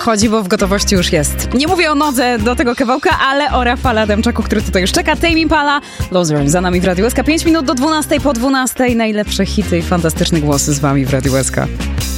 chodzi, bo w gotowości już jest. Nie mówię o nodze do tego kawałka, ale o Rafale Adamczaku, który tutaj już czeka. Tame Impala, Loser za nami w Radiu SK. 5 minut do 12 po 12. Najlepsze hity i fantastyczne głosy z wami w Radiu SK.